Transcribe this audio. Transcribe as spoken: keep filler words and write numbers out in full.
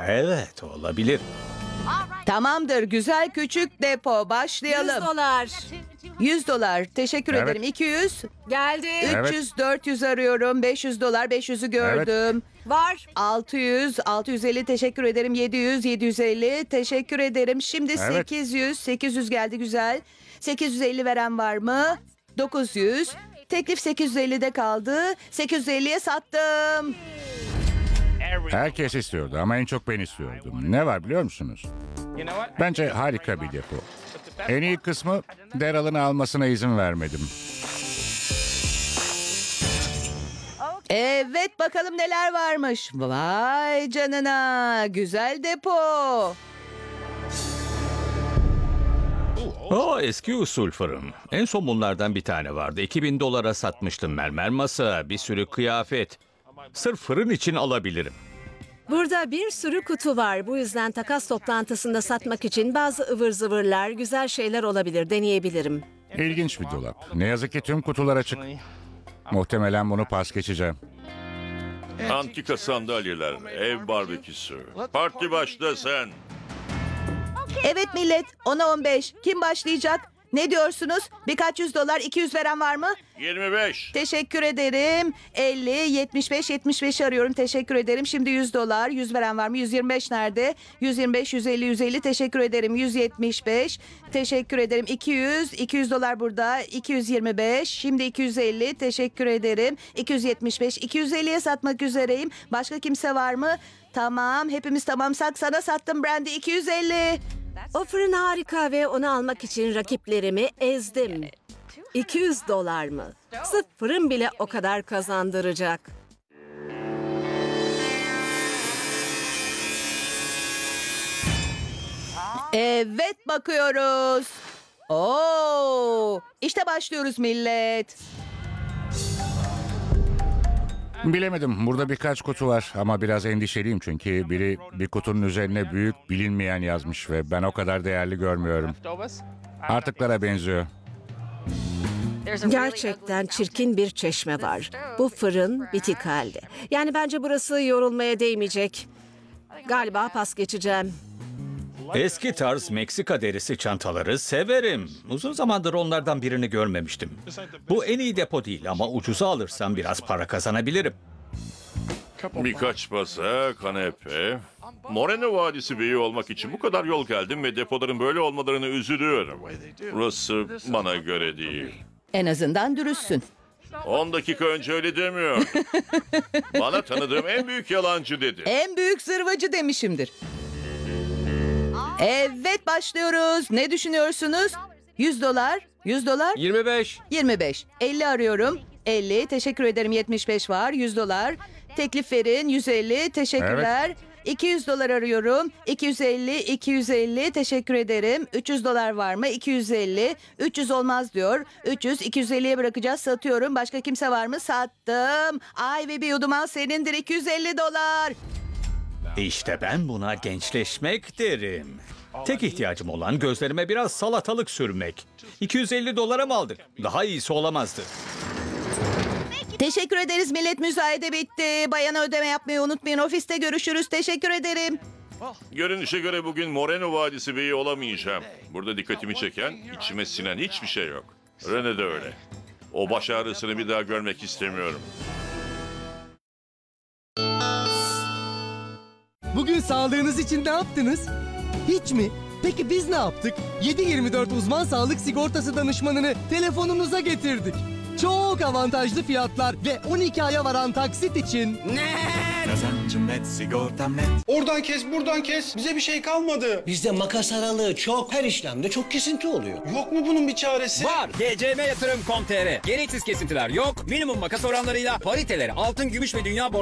Evet, olabilir. Tamamdır, güzel küçük depo. Başlayalım. yüz dolar. yüz dolar. Teşekkür Evet. ederim. iki yüz. Geldi. Evet. üç yüz, dört yüz arıyorum. beş yüz dolar. beş yüzü gördüm. Var. altı yüz, altı yüz elli teşekkür ederim. yedi yüz, yedi yüz elli teşekkür ederim. Şimdi Evet. sekiz yüz, sekiz yüz geldi güzel. sekiz yüz elli veren var mı? dokuz yüz. Teklif sekiz yüz ellide kaldı. sekiz yüz elliye sattım. Herkes istiyordu ama en çok ben istiyordum. Ne var biliyor musunuz? Bence harika bir depo. En iyi kısmı Daryl'ın almasına izin vermedim. Evet, bakalım neler varmış. Vay canına, güzel depo. O eski usul fırın. En son bunlardan bir tane vardı. iki bin dolara satmıştım, mermer masa, bir sürü kıyafet. Sırf fırın için alabilirim. Burada bir sürü kutu var. Bu yüzden takas toplantısında satmak için bazı ıvır zıvırlar, güzel şeyler olabilir. Deneyebilirim. İlginç bir dolap. Ne yazık ki tüm kutular açık. Muhtemelen bunu pas geçeceğim. Antika sandalyeler, ev barbeküsü. Parti başlasın. Evet millet, ona on beş. Kim başlayacak? Ne diyorsunuz? Birkaç yüz dolar, iki yüz veren var mı? yirmi beş. Teşekkür ederim. elli, yetmiş beş, yetmiş beş arıyorum. Teşekkür ederim. Şimdi yüz dolar. yüz veren var mı? yüz yirmi beş nerede? yüz yirmi beş, yüz elli, yüz elli. Teşekkür ederim. yüz yetmiş beş. Teşekkür ederim. iki yüz. iki yüz dolar burada. iki yüz yirmi beş. Şimdi iki yüz elli. Teşekkür ederim. iki yüz yetmiş beş. iki yüz elliye satmak üzereyim. Başka kimse var mı? Tamam. Hepimiz tamamsak sana sattım Brandy. iki yüz elli. O fırın harika ve onu almak için rakiplerimi ezdim. iki yüz dolar mı? Sırf fırın bile o kadar kazandıracak. Evet, bakıyoruz. Oo! İşte başlıyoruz millet. Bilemedim. Burada birkaç kutu var ama biraz endişeliyim çünkü biri bir kutunun üzerine büyük bilinmeyen yazmış ve ben o kadar değerli görmüyorum. Artıklara benziyor. Gerçekten çirkin bir çeşme var. Bu fırın bitik halde. Yani bence burası yorulmaya değmeyecek. Galiba pas geçeceğim. Eski tarz Meksika derisi çantaları severim. Uzun zamandır onlardan birini görmemiştim. Bu en iyi depo değil ama ucuza alırsam biraz para kazanabilirim. Birkaç masa, kanepe. Moreno Vadisi beyi olmak için bu kadar yol geldim ve depoların böyle olmalarını üzülüyorum. Burası bana göre değil. En azından dürüstsün. on dakika önce öyle demiyor. Bana tanıdığım en büyük yalancı dedi. En büyük zırvacı demişimdir. Evet, başlıyoruz. Ne düşünüyorsunuz? yüz dolar, yüz dolar, yirmi beş. yirmi beş. elli arıyorum. elli, teşekkür ederim. yetmiş beş var. yüz dolar. Teklif verin. yüz elli, teşekkürler. iki yüz dolar arıyorum. iki yüz elli, iki yüz elli, teşekkür ederim. üç yüz dolar var mı? iki yüz elli. üç yüz olmaz diyor. üç yüz, iki yüz elliye bırakacağız. Satıyorum. Başka kimse var mı? Sattım. Ay ve bir yudum al senindir. iki yüz elli dolar. İşte ben buna gençleşmek derim. Tek ihtiyacım olan gözlerime biraz salatalık sürmek. iki yüz elli dolara mı aldık? Daha iyisi olamazdı. Teşekkür ederiz millet. Müzayede bitti. Bayana ödeme yapmayı unutmayın. Ofiste görüşürüz. Teşekkür ederim. Görünüşe göre bugün Moreno Vadisi beyi olamayacağım. Burada dikkatimi çeken, içime sinen hiçbir şey yok. Rene de öyle. O baş ağrısını bir daha görmek istemiyorum. Bugün sağlığınız için ne yaptınız? Hiç mi? Peki biz ne yaptık? yedi yirmi dört uzman sağlık sigortası danışmanını telefonunuza getirdik. Çok avantajlı fiyatlar ve on iki aya varan taksit için... Kazancım net, sigortam net. Oradan kes, buradan kes. Bize bir şey kalmadı. Bizde makas aralığı çok. Her işlemde çok kesinti oluyor. Yok mu bunun bir çaresi? Var. G C M yatırım nokta com nokta tr. Gereksiz kesintiler yok. Minimum makas oranlarıyla pariteleri altın, gümüş ve dünya borsaları